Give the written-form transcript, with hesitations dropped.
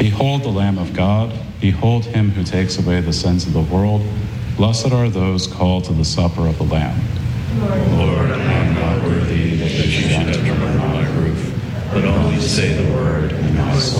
Behold the Lamb of God. Behold him who takes away the sins of the world. Blessed are those called to the supper of the Lamb. Lord, I am not worthy that you should enter under my roof, but only say the word, and my soul